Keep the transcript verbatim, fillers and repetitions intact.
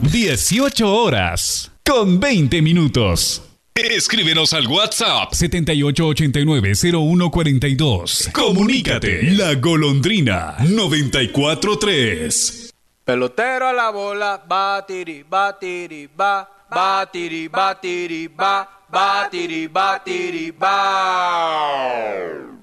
dieciocho horas con veinte minutos. Escríbenos al WhatsApp setenta y ocho ochenta y nueve cero uno cuarenta y dos. Comunícate. La Golondrina noventa y cuatro tres. Pelotero a la bola, batiri, batiri, ba, batiri, batiri, ba, batiri, batiri, ba.